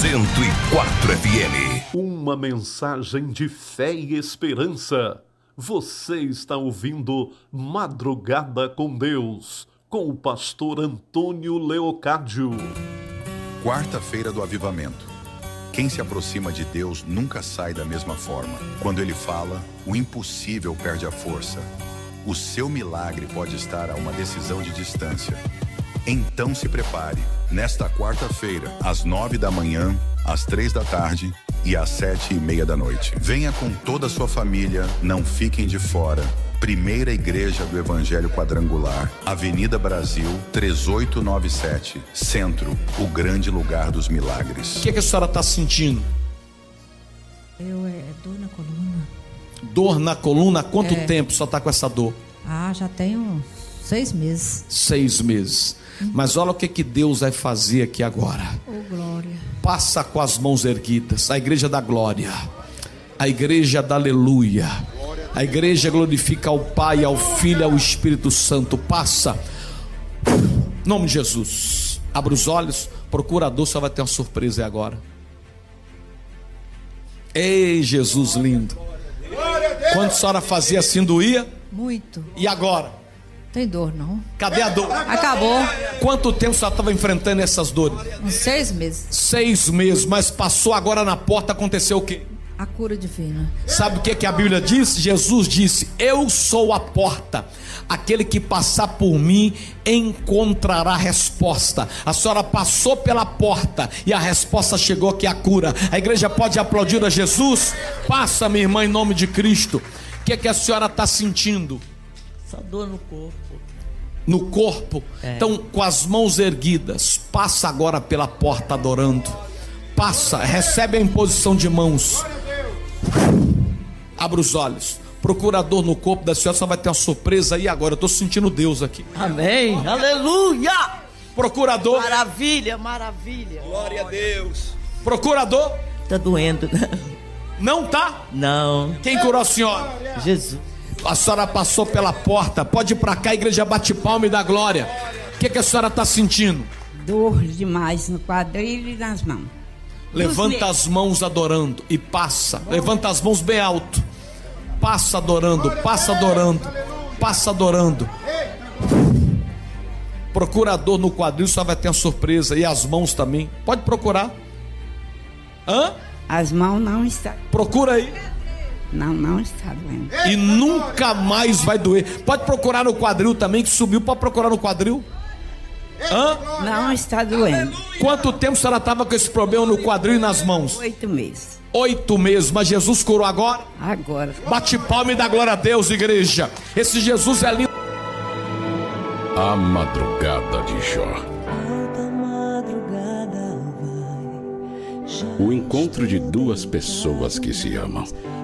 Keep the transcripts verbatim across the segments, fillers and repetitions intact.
cento e quatro F M. Uma mensagem de fé e esperança. Você está ouvindo Madrugada com Deus, com o pastor Antônio Leocádio. Quarta-feira do Avivamento. Quem se aproxima de Deus nunca sai da mesma forma. Quando Ele fala, o impossível perde a força. O seu milagre pode estar a uma decisão de distância. Então se prepare. Nesta quarta-feira, às nove da manhã, às três da tarde e às sete e meia da noite. Venha com toda a sua família, não fiquem de fora. Primeira Igreja do Evangelho Quadrangular, Avenida Brasil, três oito nove sete, Centro, o grande lugar dos milagres. O que, que a senhora está sentindo? Eu, é dor na coluna. Dor na coluna? Há quanto É. tempo só está com essa dor? Ah, já tenho seis meses. Seis meses. Uhum. Mas olha o que, que Deus vai fazer aqui agora. Oh, glória. Passa com as mãos erguidas. A igreja da glória, a igreja da aleluia, a igreja glorifica ao Pai, ao Filho e ao Espírito Santo. Passa. Em nome de Jesus. Abra os olhos. Procurador só vai ter uma surpresa agora. Ei, Jesus lindo. Quando a senhora fazia assim, doía? Muito. E agora? Tem dor, não? Cadê a dor? Acabou. Quanto tempo você estava enfrentando essas dores? Uns seis meses. Seis meses, mas passou agora na porta, aconteceu o quê? A cura divina. Sabe o que, que a Bíblia diz? Jesus disse: eu sou a porta, aquele que passar por mim encontrará resposta. A senhora passou pela porta e a resposta chegou, que é a cura. A igreja pode aplaudir a Jesus? Passa, minha irmã, em nome de Cristo. O que, que a senhora está sentindo? Só dor no corpo. No corpo? É. Então, com as mãos erguidas, passa agora pela porta adorando. Passa, recebe a imposição de mãos. Abra os olhos. Procurador no corpo da senhora, só vai ter uma surpresa aí agora. Eu estou sentindo Deus aqui. Amém, aleluia. Procurador. Maravilha, maravilha. Glória a Deus. Procurador. Tá doendo, né? Não tá? Não. Quem curou a senhora? Jesus. A senhora passou pela porta. Pode ir para cá, a igreja bate palma e dá glória. O que, que a senhora está sentindo? Dor demais no quadril e nas mãos. Levanta as mãos adorando e passa. Levanta as mãos bem alto. Passa adorando, passa adorando, passa adorando. Procurador no quadril só vai ter uma surpresa. E as mãos também. Pode procurar. Hã? As mãos não estão. Procura aí. Não, não está doendo. E nunca mais vai doer. Pode procurar no quadril também, que subiu. Pode procurar no quadril. Hã? Não está doendo. Quanto tempo a senhora estava com esse problema no quadril e nas mãos? Oito meses. Oito meses, mas Jesus curou agora? Agora. Bate palma e dá glória a Deus, igreja. Esse Jesus é lindo. A madrugada de Jó. O encontro de duas pessoas que se amam.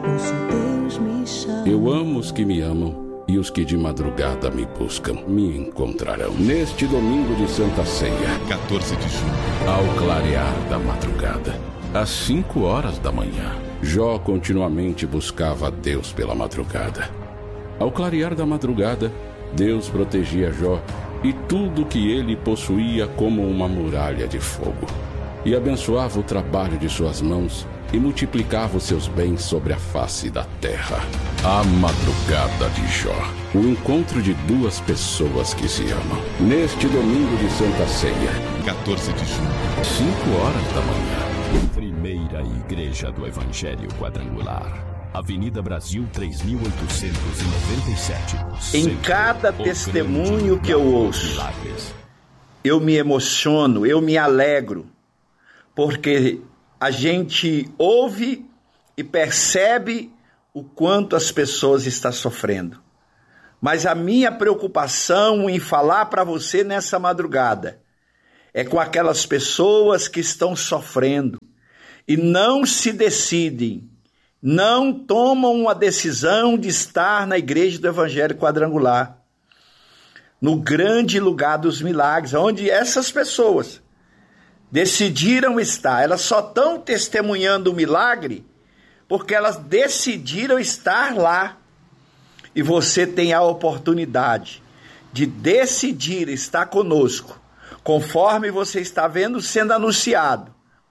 Eu amo os que me amam, e os que de madrugada me buscam me encontrarão. Neste domingo de Santa Ceia, quatorze de junho, ao clarear da madrugada, às cinco horas da manhã, Jó continuamente buscava a Deus pela madrugada. Ao clarear da madrugada, Deus protegia Jó e tudo que ele possuía como uma muralha de fogo, e abençoava o trabalho de suas mãos e multiplicava os seus bens sobre a face da terra. A madrugada de Jó. O encontro de duas pessoas que se amam. Neste domingo de Santa Ceia, quatorze de junho, cinco horas da manhã. Primeira Igreja do Evangelho Quadrangular, Avenida Brasil três mil oitocentos e noventa e sete. Em Centro, cada testemunho que eu ouço, eu me emociono, eu me alegro, porque a gente ouve e percebe o quanto as pessoas estão sofrendo. Mas a minha preocupação em falar para você nessa madrugada é com aquelas pessoas que estão sofrendo e não se decidem, não tomam uma decisão de estar na Igreja do Evangelho Quadrangular, no grande lugar dos milagres, onde essas pessoas decidiram estar. Elas só estão testemunhando o milagre porque elas decidiram estar lá. E você tem a oportunidade de decidir estar conosco, conforme você está vendo sendo anunciado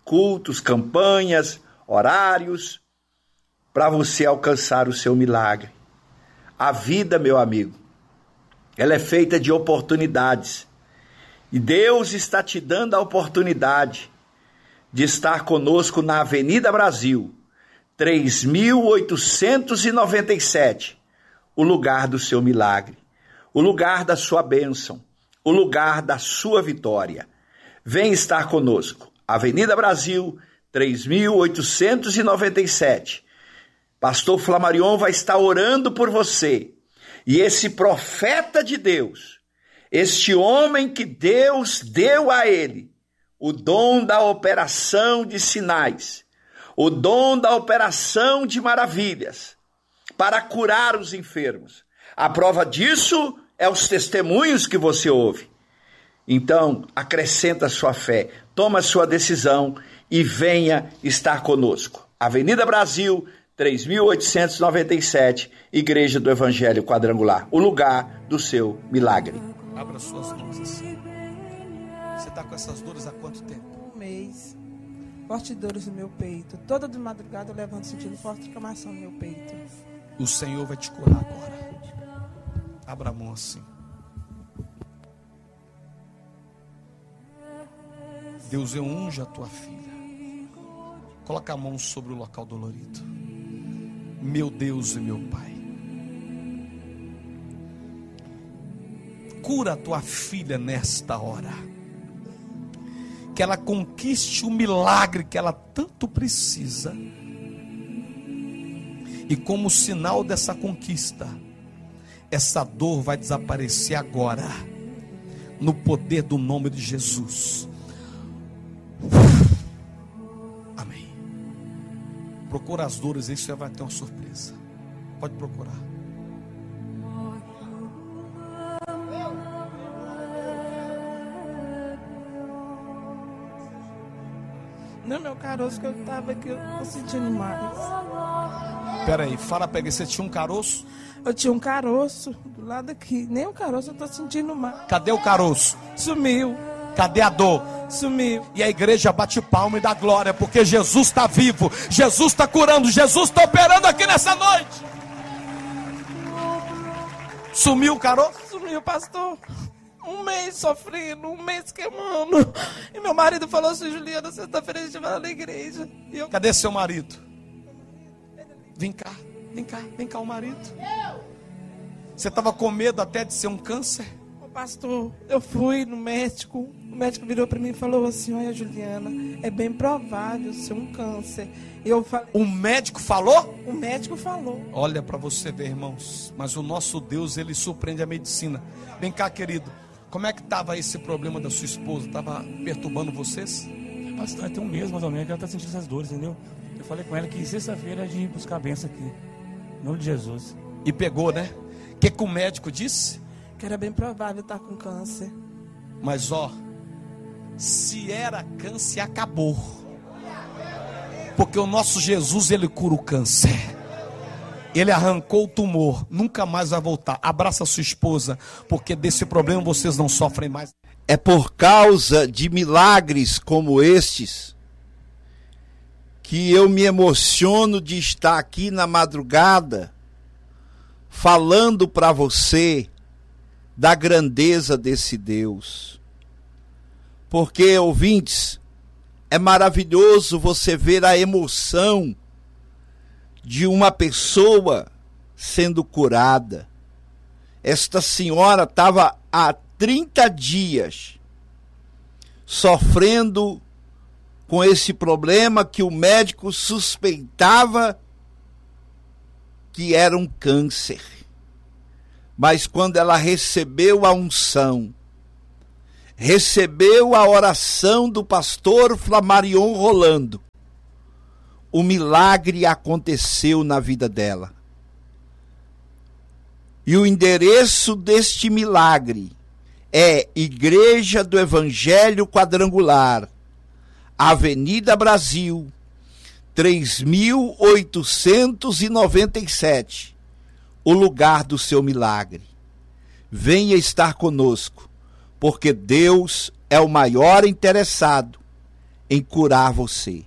cultos, campanhas, horários, para você alcançar o seu milagre. A vida, meu amigo, ela é feita de oportunidades. E Deus está te dando a oportunidade de estar conosco na Avenida Brasil, três mil oitocentos e noventa e sete, o lugar do seu milagre, o lugar da sua bênção, o lugar da sua vitória. Vem estar conosco. Avenida Brasil, três mil oitocentos e noventa e sete. Pastor Flamarion vai estar orando por você. E esse profeta de Deus, este homem que Deus deu a ele o dom da operação de sinais, o dom da operação de maravilhas, para curar os enfermos. A prova disso é os testemunhos que você ouve. Então, acrescenta a sua fé, toma a sua decisão e venha estar conosco. Avenida Brasil, três mil oitocentos e noventa e sete, Igreja do Evangelho Quadrangular, o lugar do seu milagre. Abra suas mãos assim. Você está com essas dores há quanto tempo? Um mês. Fortes dores no meu peito. Toda de madrugada eu levanto sentindo forte inflamação no meu peito. O Senhor vai te curar agora. Abra a mão assim. Deus, eu unjo a tua filha. Coloca a mão sobre o local dolorido. Meu Deus e meu Pai, cura a tua filha nesta hora. Que ela conquiste o milagre que ela tanto precisa. E como sinal dessa conquista, essa dor vai desaparecer agora, no poder do nome de Jesus. Amém. Procura as dores, aí você vai ter uma surpresa. Pode procurar. Não, meu caroço que eu tava aqui, eu tô sentindo mais. Peraí, fala, pega, você tinha um caroço? Eu tinha um caroço do lado aqui. Nem o caroço eu tô sentindo mais. Cadê o caroço? Sumiu. Cadê a dor? Sumiu. E a igreja bate palma e dá glória, porque Jesus está vivo, Jesus está curando, Jesus está operando aqui nessa noite. Sumiu o caroço? Sumiu, pastor. Um mês sofrendo, um mês queimando. E meu marido falou assim: Juliana, sexta-feira a gente vai lá na igreja. E eu... Cadê seu marido? Vem cá, vem cá, vem cá o marido. Você estava com medo até de ser um câncer? Ô pastor, eu fui no médico. O médico virou para mim e falou assim: olha, Juliana, é bem provável ser um câncer. E eu falei... O médico falou? O médico falou. Olha para você ver, irmãos. Mas o nosso Deus, ele surpreende a medicina. Vem cá, querido. Como é que estava esse problema da sua esposa? Estava perturbando vocês? Pastor, tem um mês mais ou menos que ela está sentindo essas dores, entendeu? Eu falei com ela que sexta-feira é de ir buscar a benção aqui. Em nome de Jesus. E pegou, né? O que, que o médico disse? Que era bem provável estar com câncer. Mas ó, se era câncer, acabou. Porque o nosso Jesus, ele cura o câncer. Ele arrancou o tumor, nunca mais vai voltar. Abraça a sua esposa, porque desse problema vocês não sofrem mais. É por causa de milagres como estes que eu me emociono de estar aqui na madrugada falando para você da grandeza desse Deus. Porque, ouvintes, é maravilhoso você ver a emoção de uma pessoa sendo curada. Esta senhora estava há trinta dias sofrendo com esse problema que o médico suspeitava que era um câncer. Mas quando ela recebeu a unção, recebeu a oração do pastor Flamarion Rolando, o milagre aconteceu na vida dela. E o endereço deste milagre é Igreja do Evangelho Quadrangular, Avenida Brasil, três mil oitocentos e noventa e sete, o lugar do seu milagre. Venha estar conosco, porque Deus é o maior interessado em curar você.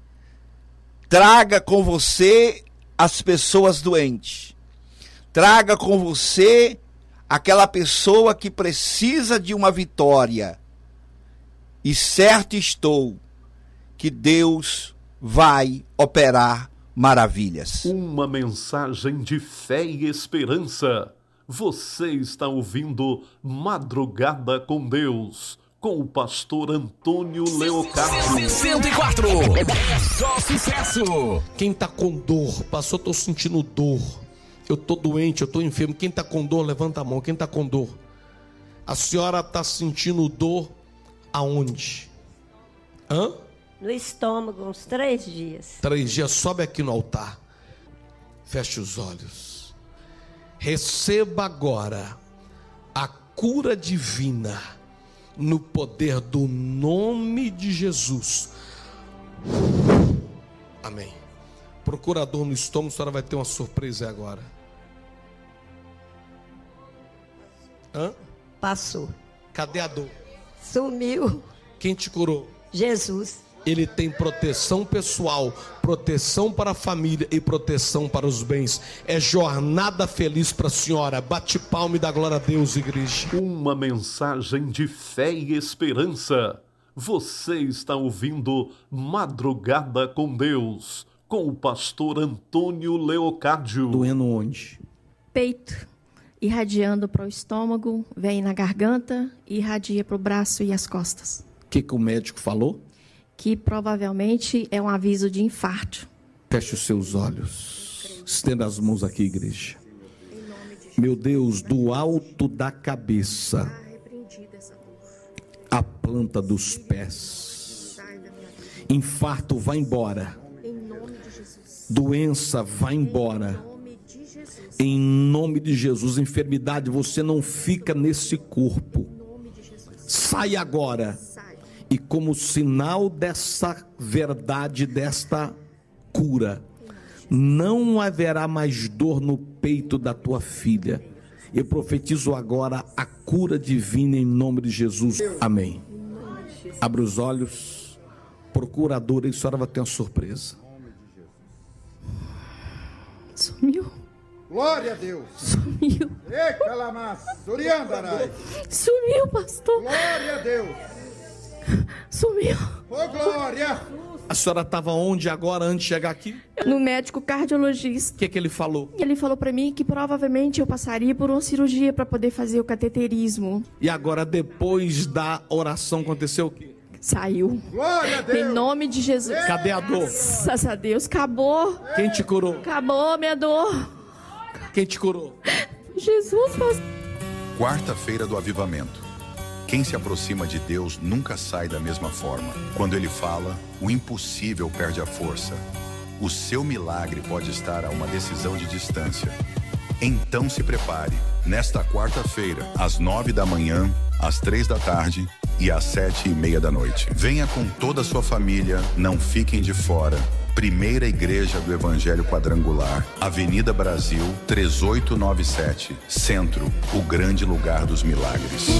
Traga com você as pessoas doentes. Traga com você aquela pessoa que precisa de uma vitória. E certo estou que Deus vai operar maravilhas. Uma mensagem de fé e esperança. Você está ouvindo Madrugada com Deus, com o pastor Antônio Leocádio. cento e quatro. É só sucesso. Quem tá com dor, pastor, tô sentindo dor. Eu tô doente, eu tô enfermo. Quem tá com dor, levanta a mão. Quem tá com dor? A senhora tá sentindo dor aonde? Hã? No estômago, uns três dias. Três dias, sobe aqui no altar. Feche os olhos. Receba agora a cura divina no poder do nome de Jesus. Amém. Procurador no estômago, a senhora vai ter uma surpresa agora. Hã? Passou. Cadê a dor? Sumiu. Quem te curou? Jesus. Ele tem proteção pessoal, proteção para a família e proteção para os bens. É jornada feliz para a senhora. Bate palma e dá glória a Deus, igreja. Uma mensagem de fé e esperança. Você está ouvindo Madrugada com Deus, com o pastor Antônio Leocádio. Doendo onde? Peito, irradiando para o estômago, vem na garganta e irradia para o braço e as costas. O que, que o médico falou? Que provavelmente é um aviso de infarto. Feche os seus olhos. Estenda as mãos aqui, igreja. Meu Deus, do alto da cabeça, a planta dos pés. Infarto, vai embora. Doença, vai embora. Em nome de Jesus. Enfermidade, você não fica nesse corpo. Sai agora. E como sinal dessa verdade, desta cura, não haverá mais dor no peito da tua filha. Eu profetizo agora a cura divina em nome de Jesus. Amém. Abra os olhos. Procuradora, e a senhora vai ter uma surpresa. Sumiu. Glória a Deus. Sumiu. Sumiu, pastor. Glória a Deus. Sumiu. Ô, glória. A senhora estava onde agora, antes de chegar aqui? No médico cardiologista. O que, que ele falou? Ele falou para mim que provavelmente eu passaria por uma cirurgia para poder fazer o cateterismo. E agora, depois da oração, aconteceu o quê? Saiu. Glória a Deus. Em nome de Jesus. Cadê a dor? Graças a Deus, acabou. Quem te curou? Acabou minha dor. Quem te curou? Jesus, pastor. Quarta-feira do Avivamento. Quem se aproxima de Deus nunca sai da mesma forma. Quando Ele fala, o impossível perde a força. O seu milagre pode estar a uma decisão de distância. Então se prepare. Nesta quarta-feira, às nove da manhã, às três da tarde e às sete e meia da noite. Venha com toda a sua família, não fiquem de fora. Primeira Igreja do Evangelho Quadrangular, Avenida Brasil, três oito nove sete, Centro, o grande lugar dos milagres.